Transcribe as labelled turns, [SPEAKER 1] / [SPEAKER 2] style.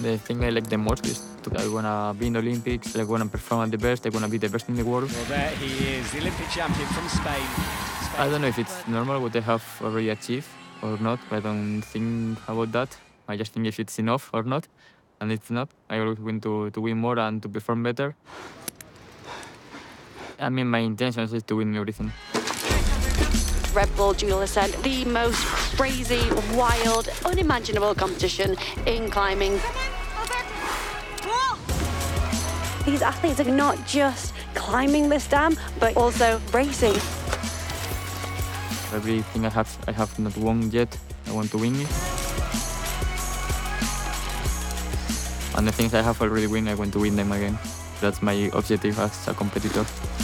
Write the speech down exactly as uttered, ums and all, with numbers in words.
[SPEAKER 1] The thing I like the most is that I wanna be in the Olympics, I wanna perform at the best, I wanna be the best in the world.
[SPEAKER 2] Well, there he is, the Olympic champion from Spain. Spain.
[SPEAKER 1] I don't know if it's normal what I have already achieved or not. I don't think about that. I just think if it's enough or not. And it's not. I always want to, to win more and to perform better. I mean, my intention is to win everything.
[SPEAKER 3] Red Bull Dual Ascent, the most crazy, wild, unimaginable competition in climbing. These athletes are not just climbing this dam, but also racing.
[SPEAKER 1] Everything I have, I have not won yet. I want to win it. And the things I have already won, I want to win them again. That's my objective as a competitor.